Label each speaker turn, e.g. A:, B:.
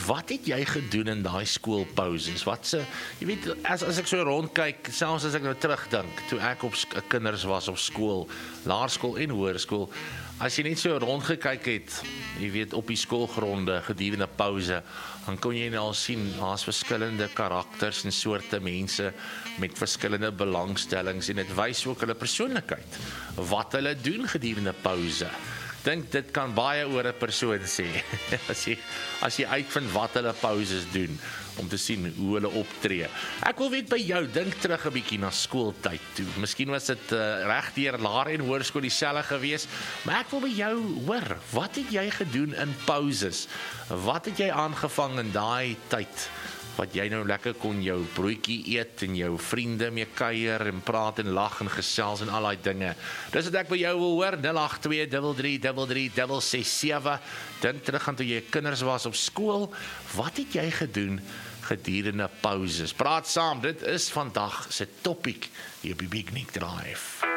A: wat het jy gedoen in daai skoolpauses? Jy weet, as ek so rondkyk, selfs as ek nou terugdink, toe ek op kinders was op skool, laerskool en hoërskool, as jy net so rondgekyk het, jy weet, op die skoolgronde gedurende pouse, dan kon jy nou al sien, daar's verskillende karakters en soorte mense met verskillende belangstellings en dit wys ook hulle persoonlikheid, wat hulle doen gedurende pouse. Dink dit kan baie oor 'n persoon sê, as jy uitvind wat hulle pauses doen, om te sien hoe hulle optree. Ek wil weet by jou, dink terug 'n bietjie na skooltyd toe. Miskien was dit reg deur laer en hoërskool dieselfde gewees, maar ek wil by jou hoor, wat het jy gedoen in pauses? Wat het jy aangevang in daai tyd? Wat jy nou lekker kon jou broodjie eet en jou vriende mee kuier en praat en lag en gesels en al daai dinge. Dis wat ek by jou wil hoor, 082333367. Dink terug aan toe jy kinders was op skool. Wat het jy gedoen gedurende pauses? Praat saam, dit is vandag se topic hier op die Big Nick Drive.